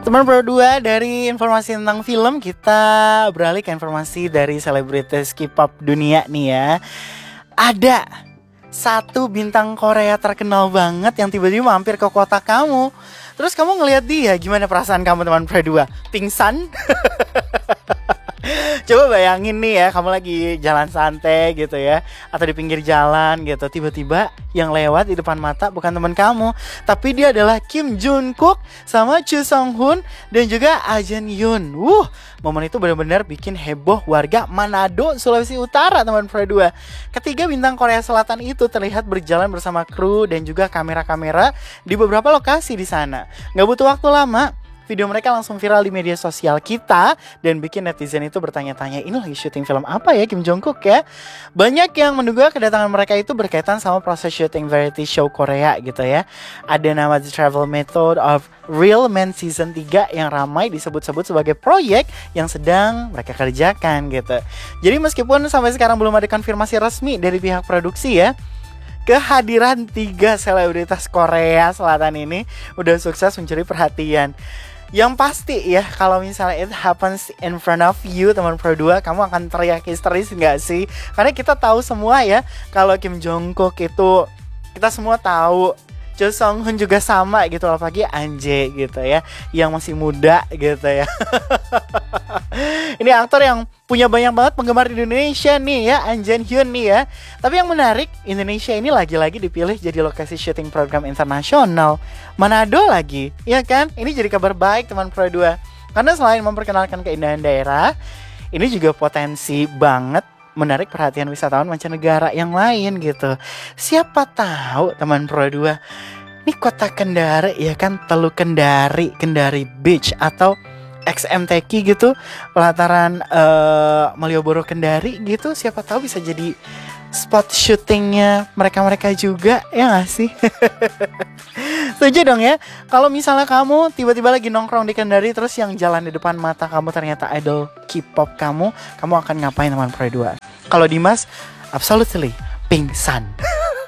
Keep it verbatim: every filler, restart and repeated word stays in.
Teman berdua, dari informasi tentang film kita beralih ke informasi dari selebritis K-pop dunia nih ya. Ada satu bintang Korea terkenal banget yang tiba-tiba mampir ke kota kamu. Terus kamu ngelihat dia, gimana perasaan kamu teman berdua? Pingsan? Coba bayangin nih ya, kamu lagi jalan santai gitu ya, atau di pinggir jalan gitu, tiba-tiba yang lewat di depan mata bukan teman kamu, tapi dia adalah Kim Jungkook sama Chu Sung Hoon dan juga Ah Jin Yoon. Wuh, momen itu benar-benar bikin heboh warga Manado, Sulawesi Utara teman berdua. Ketiga bintang Korea Selatan itu terlihat berjalan bersama kru dan juga kamera-kamera di beberapa lokasi di sana. Gak butuh waktu lama, video mereka langsung viral di media sosial kita dan bikin netizen itu bertanya-tanya, ini lagi syuting film apa ya Kim Jungkook ya? Banyak yang menduga kedatangan mereka itu berkaitan sama proses syuting variety show Korea gitu ya. Ada nama The Travel Method of Real Men Season tiga yang ramai disebut-sebut sebagai proyek yang sedang mereka kerjakan gitu. Jadi meskipun sampai sekarang belum ada konfirmasi resmi dari pihak produksi ya, kehadiran tiga selebritas Korea Selatan ini udah sukses mencuri perhatian. Yang pasti ya, kalau misalnya it happens in front of you teman berdua, kamu akan teriak histeris gak sih? Karena kita tahu semua ya, kalau Kim Jungkook itu kita semua tahu, Cho Sung Hoon juga sama gitu, apalagi Anje gitu ya, yang masih muda gitu ya. Ini aktor yang punya banyak banget penggemar di Indonesia nih ya, Ah Jin Hyun nih ya. Tapi yang menarik, Indonesia ini lagi-lagi dipilih jadi lokasi syuting program internasional. Manado lagi, ya kan? Ini jadi kabar baik teman Pro dua. Karena selain memperkenalkan keindahan daerah, ini juga potensi banget menarik perhatian wisatawan mancanegara yang lain gitu. Siapa tahu teman Pro dua, ini kota Kendari ya kan, Teluk Kendari, Kendari Beach atau X M T K gitu, pelataran uh, Malioboro Kendari gitu, siapa tahu bisa jadi spot syutingnya mereka-mereka juga, ya gak sih? Setuju dong ya. Kalau misalnya kamu tiba-tiba lagi nongkrong di Kendari, terus yang jalan di depan mata kamu ternyata idol K-pop kamu, kamu akan ngapain teman Pro dua? Kalau Dimas, absolutely pingsan.